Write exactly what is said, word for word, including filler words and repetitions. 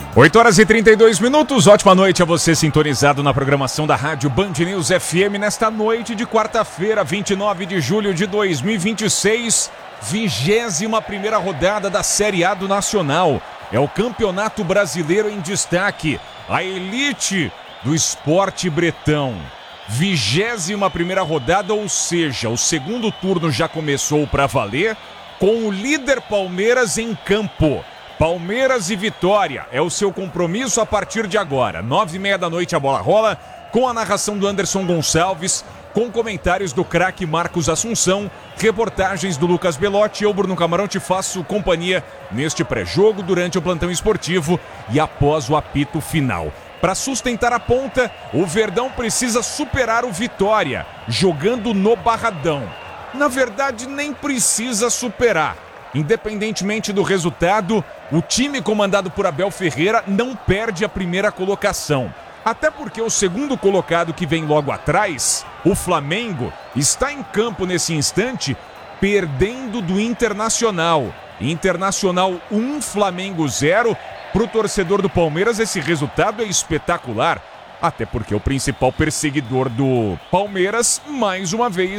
oito horas e trinta e dois minutos, ótima noite a você sintonizado na programação da Rádio Band News F M nesta noite de quarta-feira, vinte e nove de julho de dois mil e vinte e seis, vigésima primeira rodada da Série A do Nacional. É o Campeonato Brasileiro em destaque, a elite do esporte bretão. Vigésima primeira rodada, ou seja, o segundo turno já começou para valer, com o líder Palmeiras em campo. Palmeiras e Vitória é o seu compromisso a partir de agora. Nove e meia da noite a bola rola, com a narração do Anderson Gonçalves, com comentários do craque Marcos Assunção, reportagens do Lucas Belotti. Eu, Bruno Camarão, te faço companhia neste pré-jogo, durante o plantão esportivo e após o apito final. Para sustentar a ponta, o Verdão precisa superar o Vitória, jogando no Barradão. Na verdade, nem precisa superar. Independentemente do resultado, o time comandado por Abel Ferreira não perde a primeira colocação. Até porque o segundo colocado, que vem logo atrás, o Flamengo, está em campo nesse instante, perdendo do Internacional. Internacional um, Flamengo zero. Para o torcedor do Palmeiras, esse resultado é espetacular. Até porque o principal perseguidor do Palmeiras, mais uma vez,